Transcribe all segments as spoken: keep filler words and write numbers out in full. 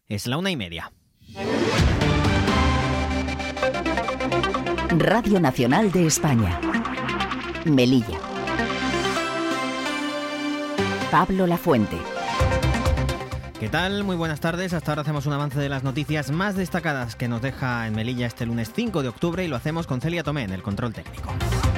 Es la una y media. Radio Nacional de España. Melilla. Pablo Lafuente. ¿Qué tal? Muy buenas tardes. Hasta ahora hacemos un avance de las noticias más destacadas que nos deja en Melilla este lunes cinco de octubre y lo hacemos con Celia Tomé en el control técnico.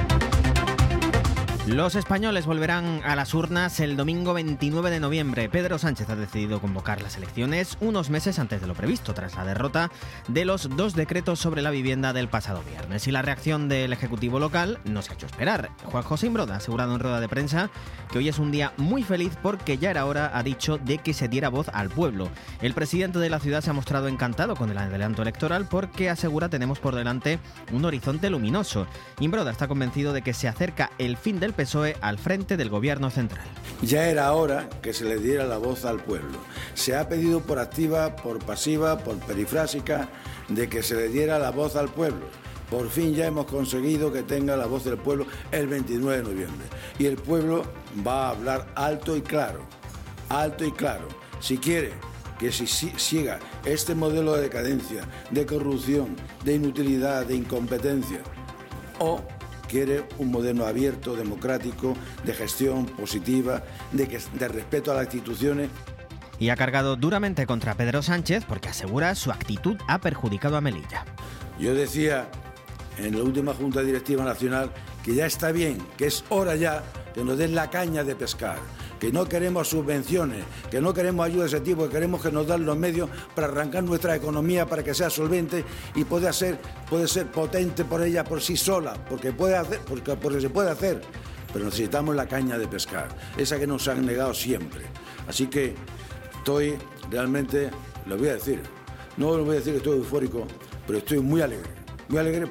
Los españoles volverán a las urnas el domingo veintinueve de noviembre. Pedro Sánchez ha decidido convocar las elecciones unos meses antes de lo previsto, tras la derrota de los dos decretos sobre la vivienda del pasado viernes. Y la reacción del Ejecutivo local no se ha hecho esperar. Juan José Imbroda ha asegurado en rueda de prensa que hoy es un día muy feliz porque ya era hora, ha dicho, de que se diera voz al pueblo. El presidente de la ciudad se ha mostrado encantado con el adelanto electoral porque asegura tenemos por delante un horizonte luminoso. Imbroda está convencido de que se acerca el fin del P S O E al frente del gobierno central. Ya era hora que se le diera la voz al pueblo. Se ha pedido por activa, por pasiva, por perifrásica, de que se le diera la voz al pueblo. Por fin ya hemos conseguido que tenga la voz del pueblo el veintinueve de noviembre. Y el pueblo va a hablar alto y claro, alto y claro. Si quiere que si siga este modelo de decadencia, de corrupción, de inutilidad, de incompetencia, o quiere un modelo abierto, democrático, de gestión positiva, de, que, de respeto a las instituciones. Y ha cargado duramente contra Pedro Sánchez porque asegura su actitud ha perjudicado a Melilla. Yo decía en la última Junta Directiva Nacional que ya está bien, que es hora ya que nos den la caña de pescar, que no queremos subvenciones, que no queremos ayuda de ese tipo, que queremos que nos den los medios para arrancar nuestra economía, para que sea solvente y pueda ser, puede ser potente por ella por sí sola, porque, puede hacer, porque, porque se puede hacer, pero necesitamos la caña de pescar, esa que nos han negado siempre. Así que estoy realmente, lo voy a decir, no lo voy a decir que estoy eufórico, pero estoy muy alegre, muy alegre.